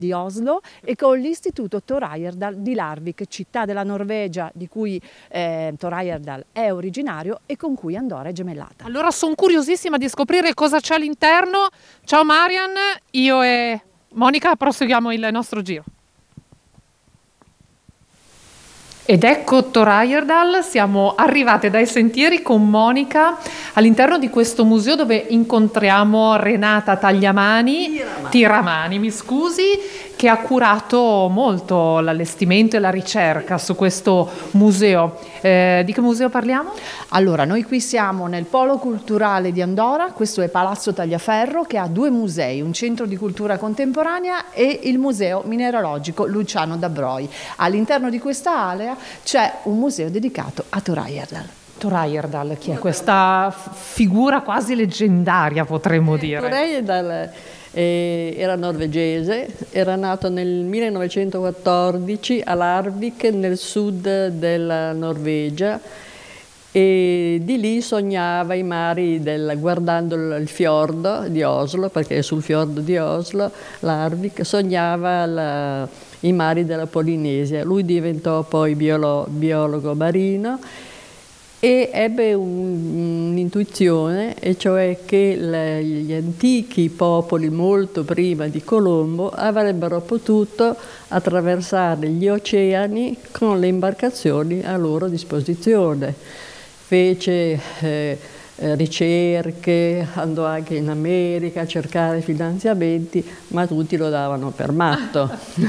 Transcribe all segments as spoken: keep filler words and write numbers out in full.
di Oslo e con l'Istituto Thor Heyerdahl di Larvik, città della Norvegia di cui eh, Thor Heyerdahl è originario e con cui Andorra è gemellata. Allora sono curiosissima di scoprire cosa c'è all'interno. Ciao Marian, io e Monica proseguiamo il nostro giro. Ed ecco Thor Heyerdahl, siamo arrivate dai sentieri con Monica all'interno di questo museo dove incontriamo Renata Tagliamani, Tiramani, Tiramani mi scusi, che ha curato molto l'allestimento e la ricerca su questo museo. Eh, di che museo parliamo? Allora, noi qui siamo nel Polo Culturale di Andorra, questo è Palazzo Tagliaferro che ha due musei, un centro di cultura contemporanea e il Museo Mineralogico Luciano da Broi. All'interno di questa area c'è un museo dedicato a Thor Heyerdahl. Thor Heyerdahl, chi è questa figura quasi leggendaria, potremmo dire? Thor Heyerdahl eh, era norvegese, era nato nel millenovecentoquattordici a Larvik, nel sud della Norvegia, e di lì sognava i mari del, guardando il fiordo di Oslo, perché sul fiordo di Oslo, Larvik, sognava la, i mari della Polinesia. Lui diventò poi biolo, biologo marino e ebbe un, un'intuizione, e cioè che le, gli antichi popoli, molto prima di Colombo, avrebbero potuto attraversare gli oceani con le imbarcazioni a loro disposizione. Fece eh, ricerche, andò anche in America a cercare finanziamenti, ma tutti lo davano per matto.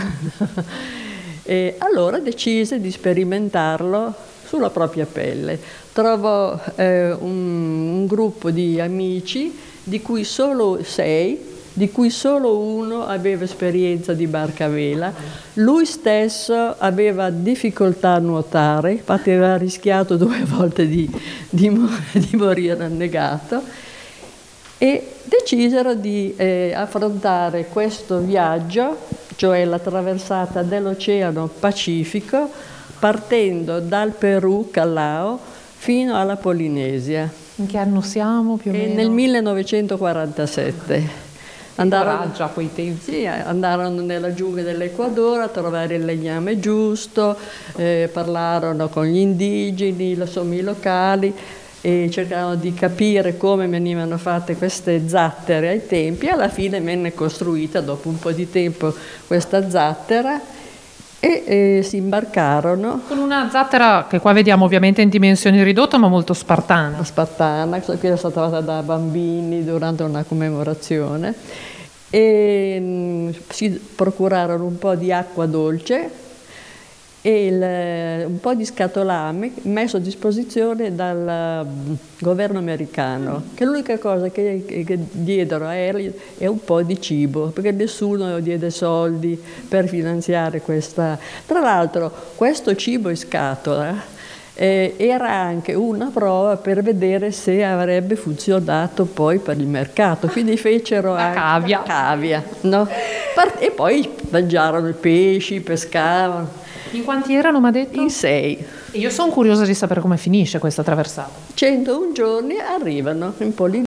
E allora decise di sperimentarlo sulla propria pelle. Trovò eh, un, un gruppo di amici, di cui solo sei, di cui solo uno aveva esperienza di barca a vela. Lui stesso aveva difficoltà a nuotare, infatti aveva rischiato due volte di, di, di morire annegato, e decisero di eh, affrontare questo viaggio, cioè la traversata dell'Oceano Pacifico, partendo dal Perù, Callao, fino alla Polinesia. In che anno siamo più o meno? E nel millenovecentoquarantasette. Andarono, già a quei tempi. Sì, andarono nella giungla dell'Ecuador a trovare il legname giusto, eh, parlarono con gli indigeni, insomma, i locali, e cercarono di capire come venivano fatte queste zattere ai tempi. Alla fine venne costruita, dopo un po' di tempo, questa zattera, e eh, si imbarcarono. Con una zattera che qua vediamo ovviamente in dimensioni ridotte, ma molto spartana. Spartana, che era stata fatta da bambini durante una commemorazione, e mh, si procurarono un po' di acqua dolce e il, un po' di scatolame messo a disposizione dal uh, governo americano, che l'unica cosa che, che, che diedero a Ellie è un po' di cibo, perché nessuno diede soldi per finanziare questa. Tra l'altro questo cibo in scatola eh, era anche una prova per vedere se avrebbe funzionato poi per il mercato, quindi fecero la anche cavia, cavia, no? E poi mangiarono i pesci, pescavano. In quanti erano, mi ha detto? In sei. E io sono curiosa di sapere come finisce questa traversata. centouno giorni arrivano in Polinesia.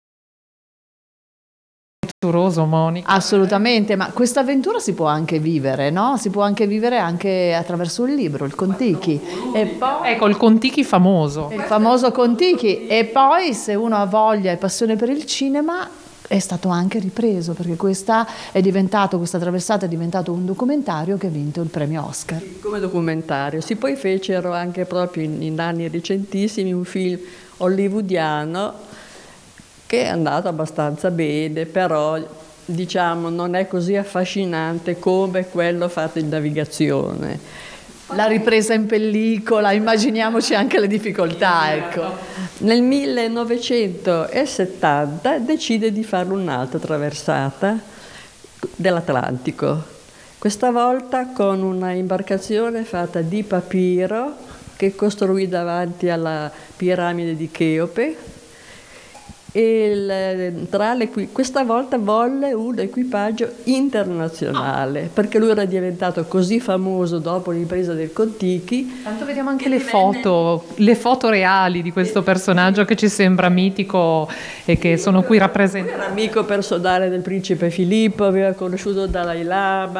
Avventuroso, Monica. Assolutamente, ma questa avventura si può anche vivere, no? Si può anche vivere anche attraverso il libro, il Kon-Tiki. E poi, ecco, il Kon-Tiki famoso. Il famoso Kon-Tiki. E poi, se uno ha voglia e passione per il cinema, è stato anche ripreso, perché questa è diventato, questa traversata è diventato un documentario che ha vinto il premio Oscar. Come documentario. Si poi fecero anche proprio in, in anni recentissimi un film hollywoodiano che è andato abbastanza bene, però diciamo non è così affascinante come quello fatto in navigazione. La ripresa in pellicola, immaginiamoci anche le difficoltà, ecco. Nel millenovecentosettanta decide di fare un'altra traversata dell'Atlantico, questa volta con una imbarcazione fatta di papiro che costruì davanti alla piramide di Cheope, e il, tra le, questa volta volle un equipaggio internazionale, perché lui era diventato così famoso dopo l'impresa del Kon-Tiki. Tanto vediamo anche le foto, le foto reali di questo personaggio che ci sembra mitico e che sono qui rappresentate. Era amico personale del principe Filippo, aveva conosciuto Dalai Lama.